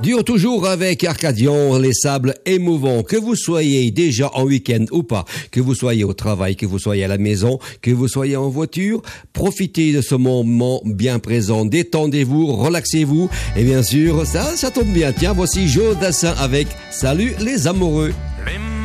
Dure toujours avec Arcadian, les sables émouvants. Que vous soyez déjà en week-end ou pas, que vous soyez au travail, que vous soyez à la maison, que vous soyez en voiture, profitez de ce moment bien présent. Détendez-vous, relaxez-vous. Et bien sûr, ça tombe bien. Tiens, voici Joe Dassin avec Salut les amoureux.